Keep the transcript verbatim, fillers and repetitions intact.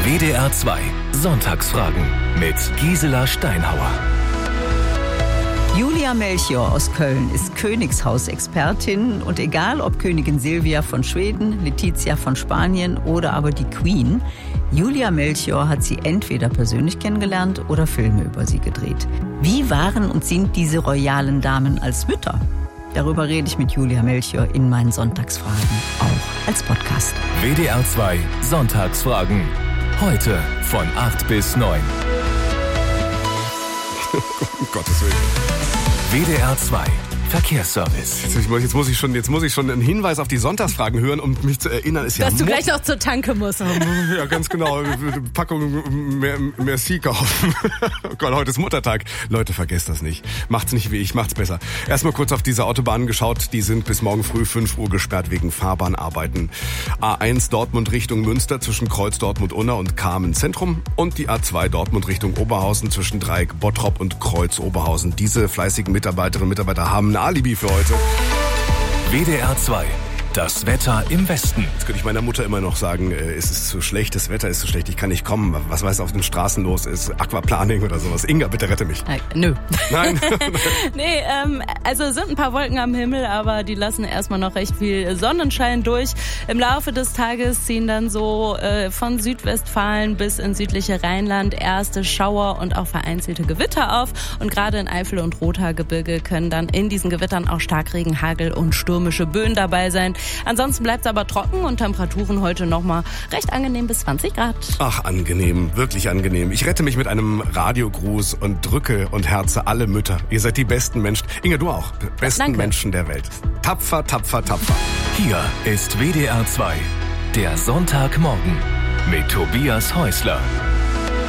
W D R zwei Sonntagsfragen mit Gisela Steinhauer. Julia Melchior aus Köln ist Königshausexpertin und egal ob Königin Silvia von Schweden, Letizia von Spanien oder aber die Queen, Julia Melchior hat sie entweder persönlich kennengelernt oder Filme über sie gedreht. Wie waren und sind diese royalen Damen als Mütter? Darüber rede ich mit Julia Melchior in meinen Sonntagsfragen, auch als Podcast. W D R zwei Sonntagsfragen. Heute von acht bis neun. Um Gottes Willen. W D R zwei Verkehrsservice. Jetzt muss, jetzt, muss ich schon, jetzt muss ich schon einen Hinweis auf die Sonntagsfragen hören, um mich zu erinnern. Ist ja Dass du Mo- gleich noch zur Tanke musst. Ja, ganz genau. Packung mehr, Merci kaufen. Oh Gott, heute ist Muttertag. Leute, vergesst das nicht. Macht's nicht wie ich, macht's besser. Erstmal kurz auf diese Autobahnen geschaut. Die sind bis morgen früh fünf Uhr gesperrt wegen Fahrbahnarbeiten. A eins Dortmund Richtung Münster zwischen Kreuz Dortmund-Unna und Kamen Zentrum. Und die A zwei Dortmund Richtung Oberhausen zwischen Dreieck Bottrop und Kreuz Oberhausen. Diese fleißigen Mitarbeiterinnen und Mitarbeiter haben ein Alibi für heute. W D R zwei. Das Wetter im Westen. Jetzt könnte ich meiner Mutter immer noch sagen, äh, es ist zu schlecht, das Wetter ist zu schlecht, ich kann nicht kommen. Was weiß auf den Straßen los ist, Aquaplaning oder sowas. Inga, bitte rette mich. Nein, nö. Nein? nee, ähm, also es sind ein paar Wolken am Himmel, aber die lassen erstmal noch recht viel Sonnenschein durch. Im Laufe des Tages ziehen dann so äh, von Südwestfalen bis ins südliche Rheinland erste Schauer und auch vereinzelte Gewitter auf. Und gerade in Eifel und Rothaargebirge können dann in diesen Gewittern auch Starkregen, Hagel und stürmische Böen dabei sein. Ansonsten bleibt es aber trocken und Temperaturen heute nochmal recht angenehm bis zwanzig Grad. Ach, angenehm, wirklich angenehm. Ich rette mich mit einem Radiogruß und drücke und herze alle Mütter. Ihr seid die besten Menschen. Inge, du auch. Besten Danke. Menschen der Welt. Tapfer, tapfer, tapfer. Hier ist W D R zwei. Der Sonntagmorgen mit Tobias Häusler.